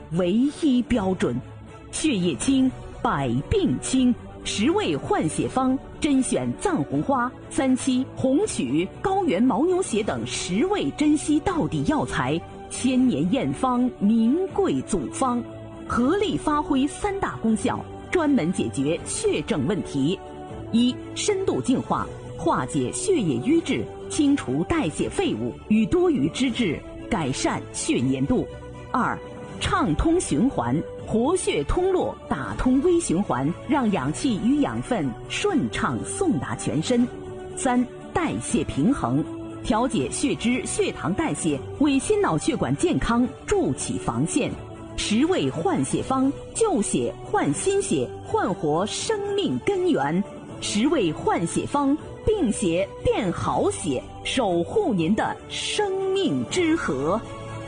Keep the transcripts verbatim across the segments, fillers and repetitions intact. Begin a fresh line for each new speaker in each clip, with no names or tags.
唯一标准。血液清，百病清。十味换血方甄选藏红花、三七、红曲、高原牦牛血等十味珍稀到底药材，千年验方，名贵祖方，合力发挥三大功效，专门解决血症问题：一、深度净化，化解血液瘀滞，清除代谢废物与多余脂质，改善血粘度；二、畅通循环，活血通络，打通微循环，让氧气与养分顺畅送达全身；三、代谢平衡，调节血脂、血糖代谢，为心脑血管健康筑起防线。十味换血方，旧血换新血，焕活生命根源。十味换血方，病血变好血，守护您的生命之河。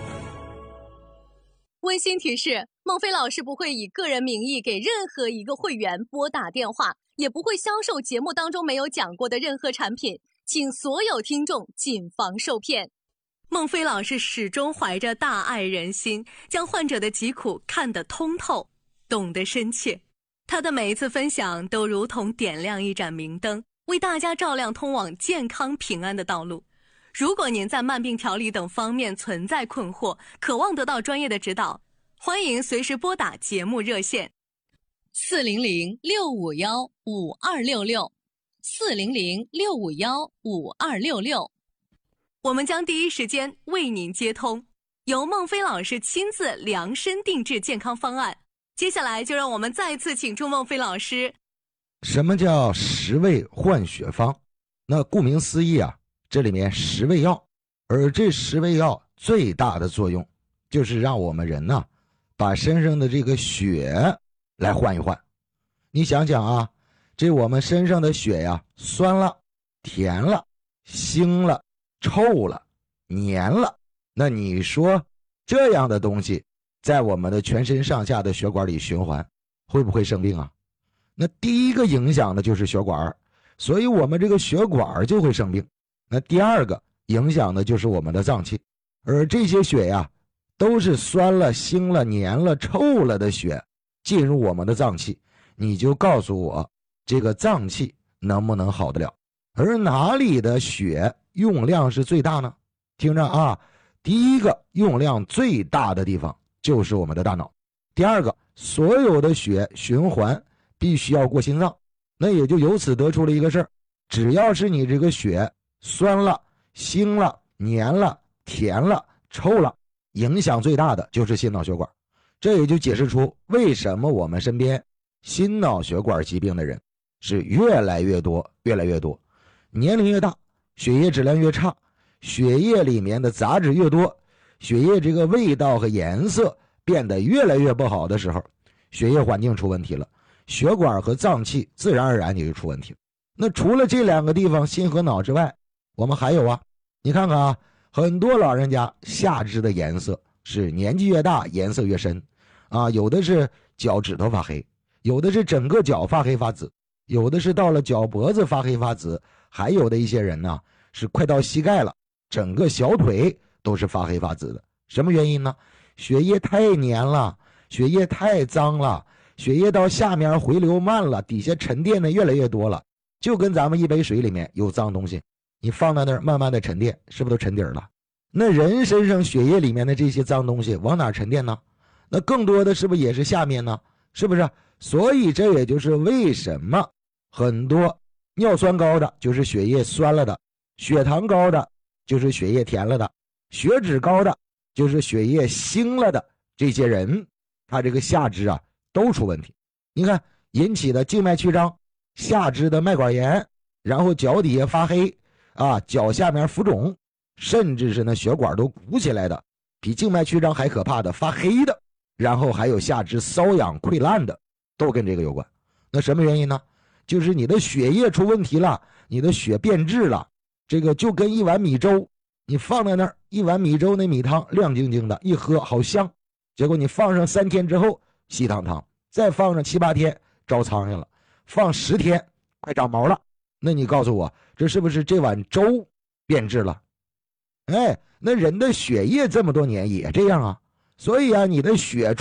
温馨提示：孟非老师不会以个人名义给任何一个会员拨打电话，也不会销售节目当中没有讲过的任何产品，请所有听众谨防受骗。孟非老师始终怀着大爱人心，将患者的疾苦看得通透，懂得深切。他的每一次分享都如同点亮一盏明灯，为大家照亮通往健康平安的道路。如果您在慢病调理等方面存在困惑，渴望得到专业的指导，欢迎随时拨打节目热线四零零六五幺五二六六 四零零六五幺五二六六，我们将第一时间为您接通，由孟非老师亲自量身定制健康方案。接下来就让我们再次请出孟非老师。
什么叫十味换血方？那顾名思义啊，这里面十味药，而这十味药最大的作用就是让我们人呢、啊、把身上的这个血来换一换。你想想啊，这我们身上的血呀，酸了、甜了、腥了、臭了、黏了，那你说这样的东西在我们的全身上下的血管里循环，会不会生病啊？那第一个影响的就是血管，所以我们这个血管就会生病。那第二个影响的就是我们的脏器，而这些血呀，都是酸了、腥了、黏了、臭了的血进入我们的脏器，你就告诉我这个脏器能不能好得了？而哪里的血用量是最大呢？听着啊，第一个用量最大的地方就是我们的大脑。第二个，所有的血循环必须要过心脏，那也就由此得出了一个事儿，只要是你这个血酸了、腥了、黏了、甜了、臭了，影响最大的就是心脑血管。这也就解释出为什么我们身边心脑血管疾病的人是越来越多越来越多，年龄越大，血液质量越差，血液里面的杂质越多，血液这个味道和颜色变得越来越不好的时候，血液环境出问题了，血管和脏器自然而然也就出问题了。那除了这两个地方心和脑之外，我们还有啊，你看看啊，很多老人家下肢的颜色是年纪越大颜色越深啊，有的是脚趾头发黑，有的是整个脚发黑发紫，有的是到了脚脖子发黑发紫，还有的一些人呢是快到膝盖了，整个小腿都是发黑发紫的。什么原因呢？血液太黏了，血液太脏了，血液到下面回流慢了，底下沉淀的越来越多了，就跟咱们一杯水里面有脏东西，你放在那儿慢慢的沉淀，是不是都沉底儿了？那人身上血液里面的这些脏东西往哪沉淀呢？那更多的是不是也是下面呢？是不是？所以这也就是为什么很多尿酸高的就是血液酸了的，血糖高的就是血液甜了的，血脂高的就是血液腥了的，这些人他这个下肢啊都出问题。你看引起的静脉曲张、下肢的脉管炎，然后脚底下发黑啊，脚下面浮肿，甚至是那血管都鼓起来的，比静脉曲张还可怕的发黑的，然后还有下肢瘙痒溃烂的，都跟这个有关。那什么原因呢？就是你的血液出问题了，你的血变质了。这个就跟一碗米粥，你放在那儿，一碗米粥那米汤亮晶晶的，一喝好香，结果你放上三天之后稀汤汤，再放上七八天招苍蝇了，放十天快长毛了。那你告诉我，这是不是这碗粥变质了？哎，那人的血液这么多年也这样啊，所以啊，你的血